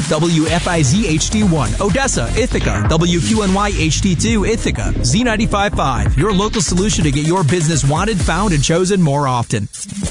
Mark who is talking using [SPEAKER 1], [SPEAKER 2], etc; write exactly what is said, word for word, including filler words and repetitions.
[SPEAKER 1] W F I Z H D one, Odessa, Ithaca, W Q N Y H D two, Ithaca, Z ninety-five point five, your local solution to get your business wanted, found, and chosen more often.